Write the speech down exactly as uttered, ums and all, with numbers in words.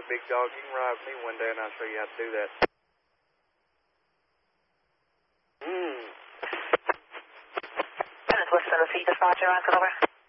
Hey, big dog, you can ride with me one day and I'll show you how to do that. Hmm. This is West Tennessee, dispatcher, answer over.